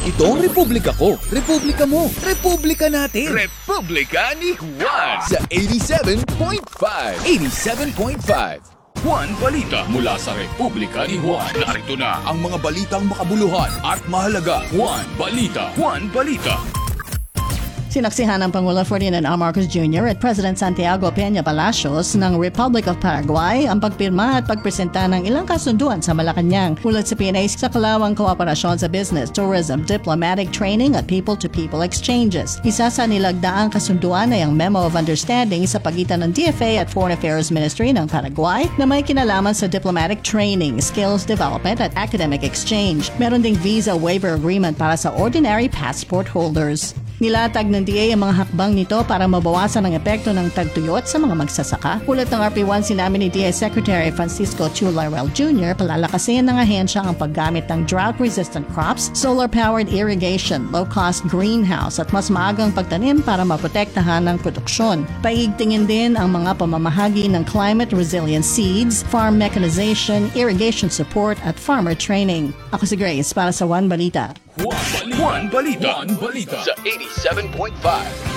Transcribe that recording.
Ito ang republika ko, republika mo, republika natin. Republika ni Juan Sa 87.5. 87.5. Juan Balita mula sa Republika ni Juan. Narito na Ang mga balitang makabuluhan at mahalaga. Juan Balita. Juan Balita. Sinaksihan ng Pangulo Ferdinand R. Marcos Jr. at President Santiago Peña Palacios ng Republic of Paraguay ang pagpirma at pagpresenta ng ilang kasunduan sa Malacanang. Ulat sa PNA sa kalawang kooperasyon sa business, tourism, diplomatic training at people-to-people exchanges. Isa sa nilagdaang kasunduan ay ang Memo of Understanding sa pagitan ng DFA at Foreign Affairs Ministry ng Paraguay na may kinalaman sa diplomatic training, skills development at academic exchange. Meron ding visa waiver agreement para sa ordinary passport holders. Nilatag ng DA ang mga hakbang nito para mabawasan ang epekto ng tagtuyot sa mga magsasaka. Ulat ng RP1, sinabi ni DA Secretary Francisco Chu Laurel Jr. palalakasin ng ahensya ang paggamit ng drought-resistant crops, solar-powered irrigation, low-cost greenhouse at mas maagang pagtanim para maprotektahan ng produksyon. Paigtingin din ang mga pamamahagi ng climate resilient seeds, farm mechanization, irrigation support at farmer training. Ako si Grace para sa One Balita. Juan Balita. Juan Balita. Sa 87.5.